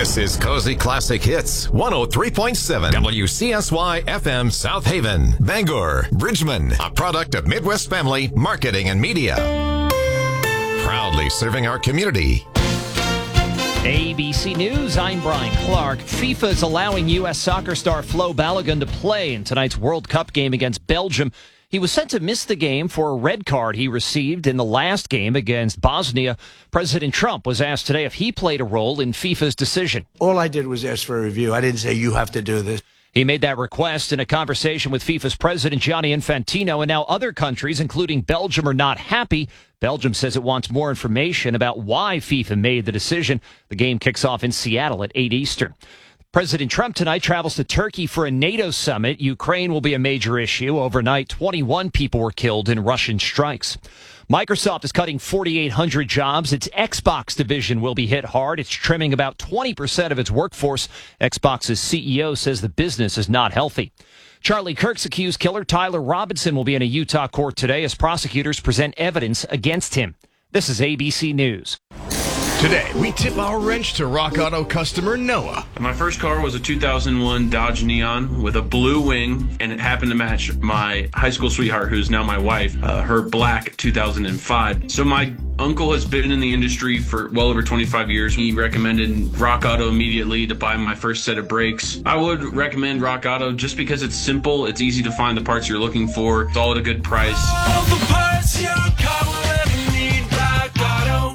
This is Cozy Classic Hits, 103.7 WCSY FM South Haven, Bangor, Bridgman, a product of Midwest Family Marketing and Media. Proudly serving our community. ABC News, I'm Brian Clark. FIFA is allowing U.S. soccer star Flo Balogun to play in tonight's World Cup game against Belgium. He was set to miss the game for a red card he received in the last game against Bosnia. President Trump was asked today if he played a role in FIFA's decision. All I did was ask for a review. I didn't say you have to do this. He made that request in a conversation with FIFA's president, Gianni Infantino, and now other countries, including Belgium, are not happy. Belgium says it wants more information about why FIFA made the decision. The game kicks off in Seattle at 8 Eastern. President Trump tonight travels to Turkey for a NATO summit. Ukraine will be a major issue. Overnight, 21 people were killed in Russian strikes. Microsoft is cutting 4,800 jobs. Its Xbox division will be hit hard. It's trimming about 20% of its workforce. Xbox's CEO says the business is not healthy. Charlie Kirk's accused killer Tyler Robinson will be in a Utah court today as prosecutors present evidence against him. This is ABC News. Today, we tip our wrench to Rock Auto customer Noah. My first car was a 2001 Dodge Neon with a blue wing, and it happened to match my high school sweetheart, who's now my wife, her black 2005. So my uncle has been in the industry for well over 25 years. He recommended Rock Auto immediately to buy my first set of brakes. I would recommend Rock Auto just because it's simple, it's easy to find the parts you're looking for, it's all at a good price. All the parts your car will ever need, Rock Auto.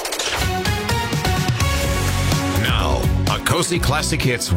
Cozy Classic Hits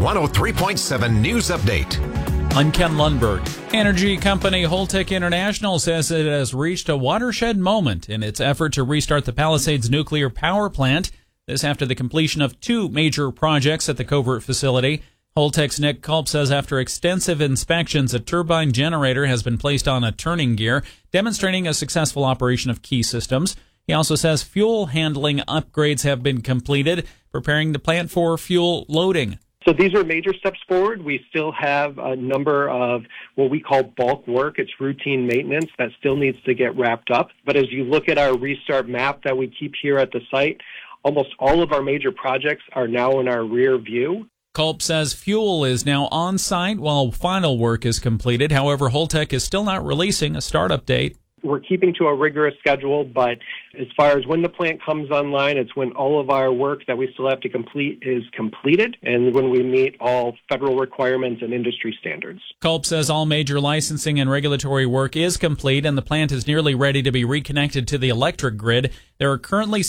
103.7 News Update. I'm Ken Lundberg. Energy company Holtec International says it has reached a watershed moment in its effort to restart the Palisades nuclear power plant. This after the completion of two major projects at the Covert facility. Holtec's Nick Culp says after extensive inspections, a turbine generator has been placed on a turning gear, demonstrating a successful operation of key systems. He also says fuel handling upgrades have been completed, preparing the plant for fuel loading. So these are major steps forward. We still have a number of what we call bulk work. It's routine maintenance that still needs to get wrapped up. But as you look at our restart map that we keep here at the site, almost all of our major projects are now in our rear view. Culp says fuel is now on site while final work is completed. However, Holtec is still not releasing a startup date. We're keeping to a rigorous schedule, but as far as when the plant comes online, it's when all of our work that we still have to complete is completed and when we meet all federal requirements and industry standards. Culp says all major licensing and regulatory work is complete and the plant is nearly ready to be reconnected to the electric grid. There are currently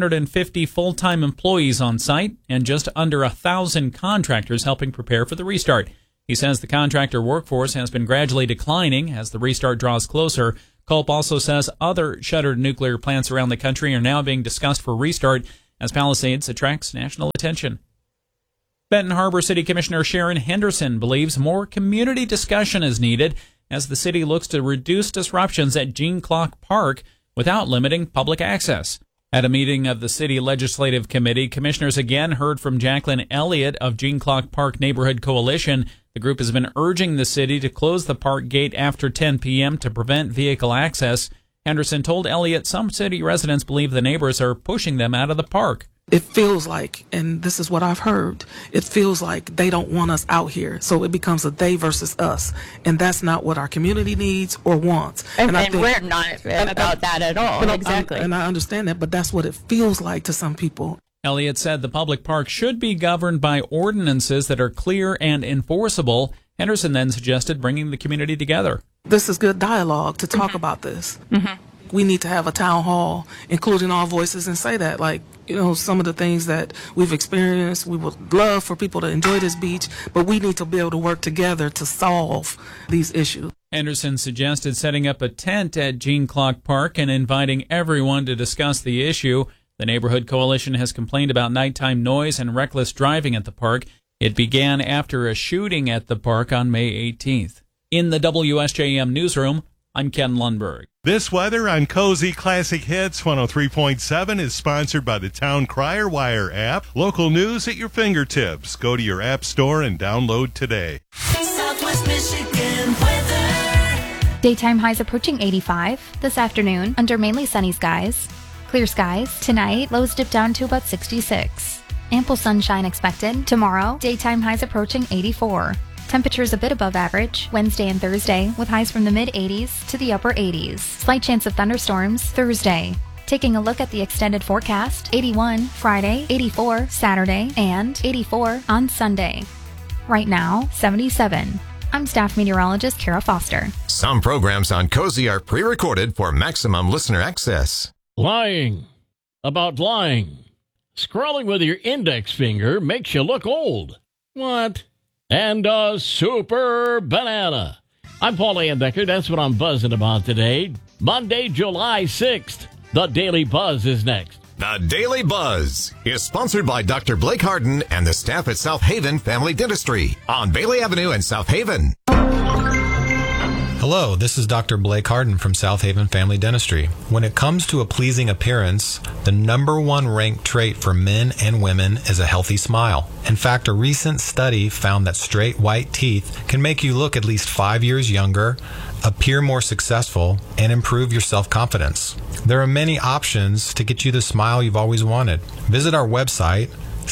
650 full-time employees on site and just under 1,000 contractors helping prepare for the restart. He says the contractor workforce has been gradually declining as the restart draws closer. Culp also says other shuttered nuclear plants around the country are now being discussed for restart as Palisades attracts national attention. Benton Harbor City Commissioner Sharon Henderson believes more community discussion is needed as the city looks to reduce disruptions at Gene Clark Park without limiting public access. At a meeting of the City Legislative Committee, commissioners again heard from Jacqueline Elliott of Gene Clark Park Neighborhood Coalition. The group has been urging the city to close the park gate after 10 p.m. to prevent vehicle access. Henderson told Elliott some city residents believe the neighbors are pushing them out of the park. It feels like, and this is what I've heard, it feels like they don't want us out here. So it becomes a they versus us. And that's not what our community needs or wants. And we're not about that at all. Exactly. And I understand that, but that's what it feels like to some people. Elliott said the public park should be governed by ordinances that are clear and enforceable. Henderson then suggested bringing the community together. This is good dialogue to talk about this. We need to have a town hall, including all voices, and say that, like, some of the things that we've experienced, we would love for people to enjoy this beach, but we need to be able to work together to solve these issues. Henderson suggested setting up a tent at Gene Clark Park and inviting everyone to discuss the issue. The Neighborhood Coalition has complained about nighttime noise and reckless driving at the park. It began after a shooting at the park on May 18th. In the WSJM newsroom, I'm Ken Lundberg. This weather on Cozy Classic Hits 103.7 is sponsored by the Town Crier Wire app. Local news at your fingertips. Go to your app store and download today. Southwest Michigan weather. Daytime highs approaching 85. This afternoon, under mainly sunny skies. Clear skies. Tonight, lows dip down to about 66. Ample sunshine expected. Tomorrow, daytime highs approaching 84. Temperatures a bit above average Wednesday and Thursday, with highs from the mid-80s to the upper 80s. Slight chance of thunderstorms Thursday. Taking a look at the extended forecast, 81 Friday, 84 Saturday, and 84 on Sunday. Right now, 77. I'm staff meteorologist Kara Foster. Some programs on Cozy are pre-recorded for maximum listener access. Lying. About lying. Scrolling with your index finger makes you look old. What? And a super banana. I'm Paul Landecker. That's what I'm buzzing about today. Monday, July 6th. The Daily Buzz is next. The Daily Buzz is sponsored by Dr. Blake Harden and the staff at South Haven Family Dentistry on Bailey Avenue in South Haven. Hello, this is Dr. Blake Harden from South Haven Family Dentistry. When it comes to a pleasing appearance, the number one ranked trait for men and women is a healthy smile. In fact, a recent study found that straight white teeth can make you look at least 5 years younger, appear more successful, and improve your self-confidence. There are many options to get you the smile you've always wanted. Visit our website,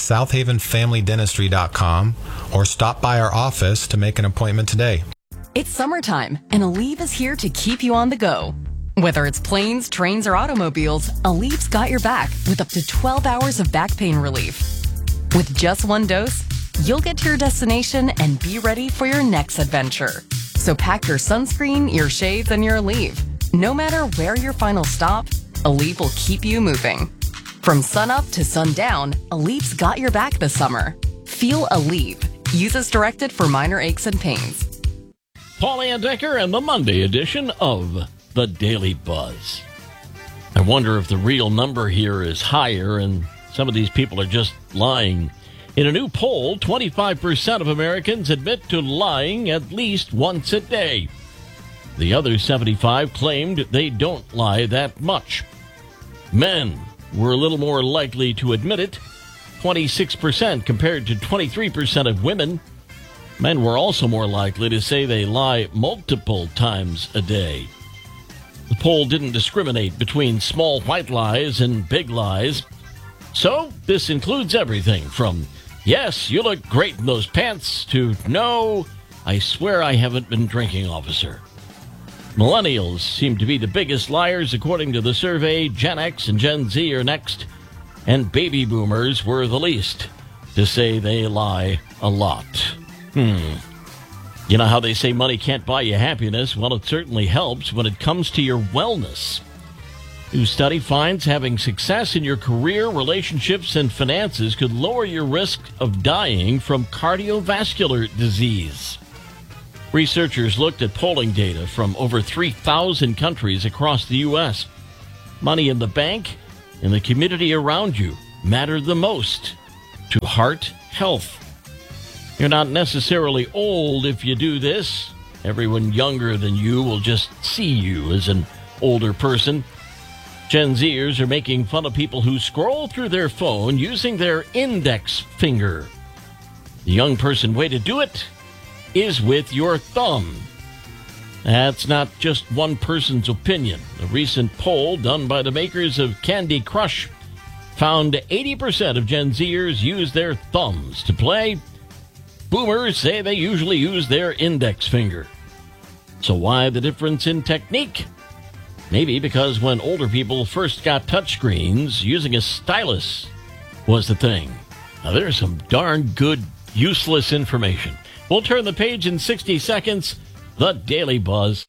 southavenfamilydentistry.com, or stop by our office to make an appointment today. It's summertime, and Aleve is here to keep you on the go. Whether it's planes, trains, or automobiles, Aleve's got your back with up to 12 hours of back pain relief. With just one dose, you'll get to your destination and be ready for your next adventure. So pack your sunscreen, your shades, and your Aleve. No matter where your final stop, Aleve will keep you moving. From sunup to sundown, Aleve's got your back this summer. Feel Aleve. Use as directed for minor aches and pains. Paul Landecker and the Monday edition of The Daily Buzz. I wonder if the real number here is higher and some of these people are just lying. In a new poll, 25% of Americans admit to lying at least once a day. The other 75 claimed they don't lie that much. Men were a little more likely to admit it, 26% compared to 23% of women. Men were also more likely to say they lie multiple times a day. The poll didn't discriminate between small white lies and big lies. So this includes everything from, yes, you look great in those pants, to, no, I swear I haven't been drinking, officer. Millennials seem to be the biggest liars according to the survey. Gen X and Gen Z are next. And baby boomers were the least to say they lie a lot. You know how they say money can't buy you happiness? Well, it certainly helps when it comes to your wellness. New study finds having success in your career, relationships, and finances could lower your risk of dying from cardiovascular disease. Researchers looked at polling data from over 3,000 countries across the U.S. Money in the bank and the community around you matter the most to heart health. You're not necessarily old if you do this. Everyone younger than you will just see you as an older person. Gen Zers are making fun of people who scroll through their phone using their index finger. The young person way to do it is with your thumb. That's not just one person's opinion. A recent poll done by the makers of Candy Crush found 80% of Gen Zers use their thumbs to play. Boomers say they usually use their index finger. So why the difference in technique? Maybe because when older people first got touchscreens, using a stylus was the thing. Now there's some darn good, useless information. We'll turn the page in 60 seconds. The Daily Buzz.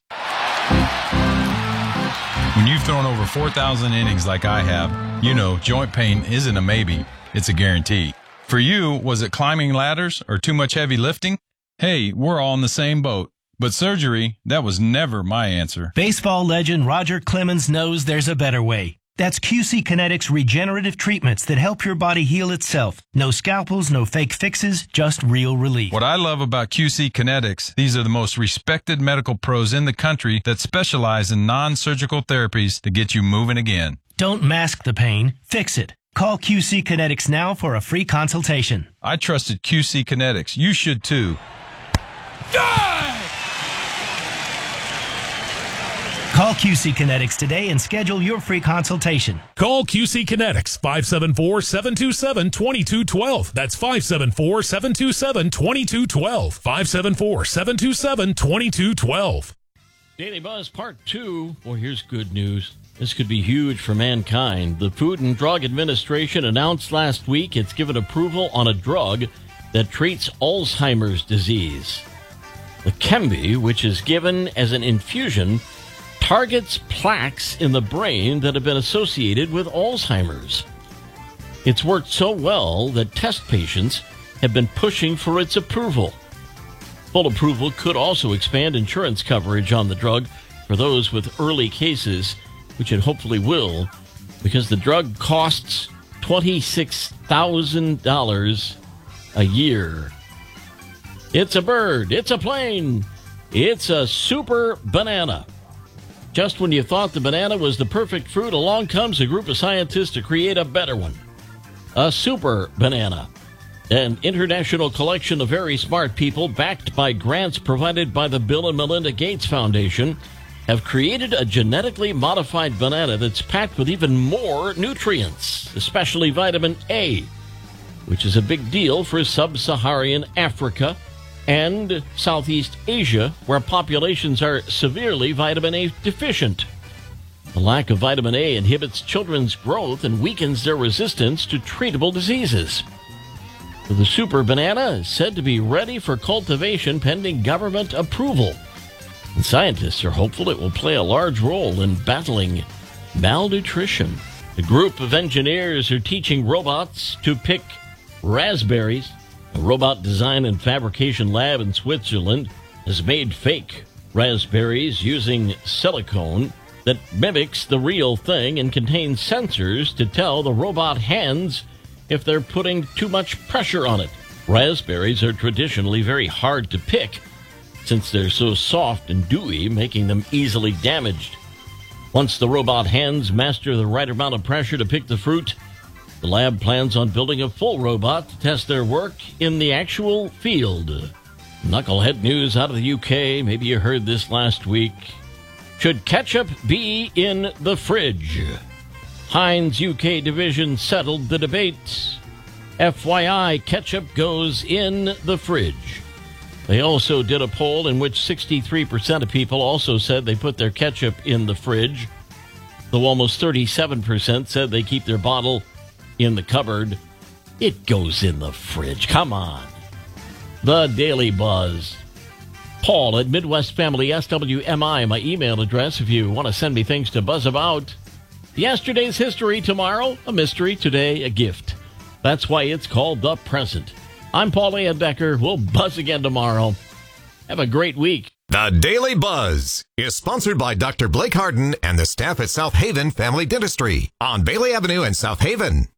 When you've thrown over 4,000 innings like I have, you know joint pain isn't a maybe, it's a guarantee. For you, was it climbing ladders or too much heavy lifting? Hey, we're all in the same boat. But surgery, that was never my answer. Baseball legend Roger Clemens knows there's a better way. That's QC Kinetics regenerative treatments that help your body heal itself. No scalpels, no fake fixes, just real relief. What I love about QC Kinetics, these are the most respected medical pros in the country that specialize in non-surgical therapies to get you moving again. Don't mask the pain, fix it. Call QC Kinetics now for a free consultation. I trusted QC Kinetics. You should too. Call QC Kinetics today and schedule your free consultation. Call QC Kinetics, 574-727-2212. That's 574-727-2212. 574-727-2212. Daily Buzz Part 2. Well, here's good news. This could be huge for mankind. The Food and Drug Administration announced last week it's given approval on a drug that treats Alzheimer's disease. Leqembi, which is given as an infusion, targets plaques in the brain that have been associated with Alzheimer's. It's worked so well that test patients have been pushing for its approval. Full approval could also expand insurance coverage on the drug for those with early cases, which it hopefully will, because the drug costs $26,000 a year. It's a bird, it's a plane, it's a super banana. Just when you thought the banana was the perfect fruit, along comes a group of scientists to create a better one. A super banana. An international collection of very smart people, backed by grants provided by the Bill and Melinda Gates Foundation, have created a genetically modified banana that's packed with even more nutrients, especially vitamin A, which is a big deal for sub-Saharan Africa and Southeast Asia, where populations are severely vitamin A deficient. The lack of vitamin A inhibits children's growth and weakens their resistance to treatable diseases. The super banana is said to be ready for cultivation pending government approval. And scientists are hopeful it will play a large role in battling malnutrition. A group of engineers are teaching robots to pick raspberries. A robot design and fabrication lab in Switzerland has made fake raspberries using silicone that mimics the real thing and contains sensors to tell the robot hands if they're putting too much pressure on it. Raspberries are traditionally very hard to pick since they're so soft and dewy, making them easily damaged. Once the robot hands master the right amount of pressure to pick the fruit, the lab plans on building a full robot to test their work in the actual field. Knucklehead news out of the UK. Maybe you heard this last week. Should ketchup be in the fridge? Heinz UK division settled the debate. FYI, ketchup goes in the fridge. They also did a poll in which 63% of people also said they put their ketchup in the fridge, though almost 37% said they keep their bottle in the cupboard. It goes in the fridge. Come on. The Daily Buzz. Paul at Midwest Family SWMI, my email address if you want to send me things to buzz about. Yesterday's history, tomorrow a mystery, today a gift. That's why it's called The Present. I'm Paul Layendecker. We'll buzz again tomorrow. Have a great week. The Daily Buzz is sponsored by Dr. Blake Harden and the staff at South Haven Family Dentistry on Bailey Avenue in South Haven.